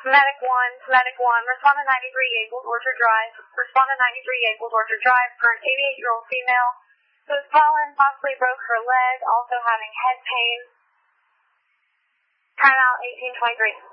Medic 1, respond to 93 Gables Orchard Drive. Respond to 93 Gables Orchard Drive for an 88-year-old female who has fallen, possibly broke her leg, also having head pain. Timeout 1823.